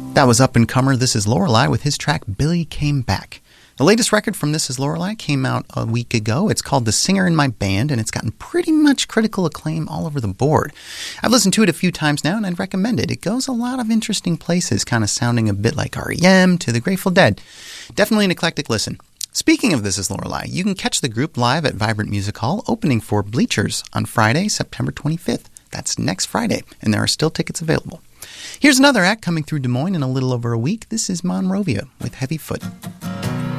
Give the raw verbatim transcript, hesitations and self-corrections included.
That was up-and-comer This Is Lorelei with his track Billy Came Back. The latest record from This Is Lorelei came out a week ago. It's called The Singer in My Band, and it's gotten pretty much critical acclaim all over the board. I've listened to it a few times now, and I'd recommend it. It goes a lot of interesting places, kind of sounding a bit like R E M to the Grateful Dead. Definitely an eclectic listen. Speaking of This Is Lorelei, you can catch the group live at Vibrant Music Hall, opening for Bleachers on Friday, September twenty-fifth. That's next Friday, and there are still tickets available. Here's another act coming through Des Moines in a little over a week. This is Monrovia with Heavy Foot.